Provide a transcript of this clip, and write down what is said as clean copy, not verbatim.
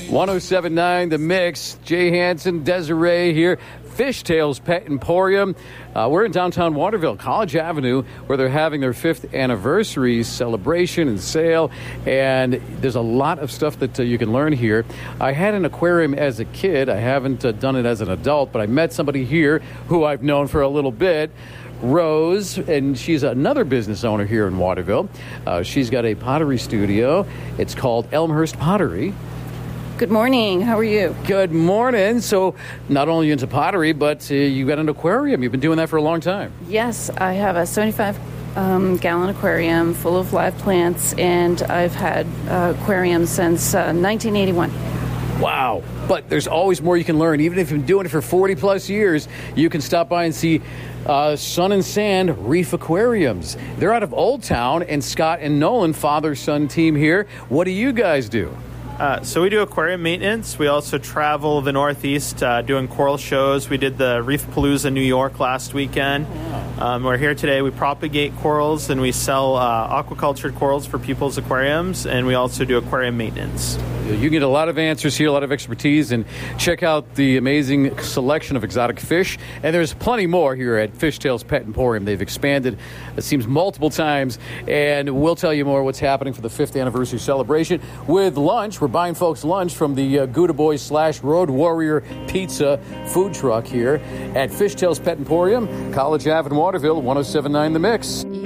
107.9 The Mix. Jay Hansen, Desiree here. Fishtails Pet Emporium. We're in downtown Waterville, College Avenue, where they're having their 5th anniversary celebration and sale. And there's a lot of stuff that you can learn here. I had an aquarium as a kid. I haven't done it as an adult, but I met somebody here who I've known for a little bit. Rose, and she's another business owner here in Waterville. She's got a pottery studio. It's called Elmhurst Pottery. Good morning. How are you? Good morning. So not only into pottery, but you got an aquarium. You've been doing that for a long time. Yes, I have a 75-gallon aquarium full of live plants, and I've had aquariums since 1981. Wow. But there's always more you can learn. Even if you've been doing it for 40-plus years, you can stop by and see Sun and Sand Reef Aquariums. They're out of Old Town, and Scott and Nolan, father-son team here. What do you guys do? So we do aquarium maintenance. We also travel the Northeast doing coral shows. We did the Reef Palooza New York last weekend. We're here today. We propagate corals, and we sell aquacultured corals for people's aquariums, and we also do aquarium maintenance. You get a lot of answers here, a lot of expertise, and check out the amazing selection of exotic fish. And there's plenty more here at Fishtails Pet Emporium. They've expanded, it seems, multiple times, and we'll tell you more what's happening for the 5th anniversary celebration with lunch. We're buying folks lunch from the Gouda Boys / Road Warrior Pizza food truck here at Fishtails Pet Emporium, College Ave in Waterville, 107.9 The Mix.